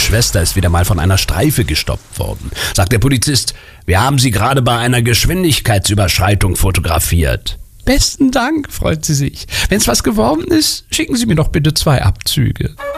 Schwester ist wieder mal von einer Streife gestoppt worden. Sagt der Polizist, wir haben sie gerade bei einer Geschwindigkeitsüberschreitung fotografiert. Besten Dank, freut sie sich. Wenn's was geworden ist, schicken Sie mir doch bitte 2 Abzüge.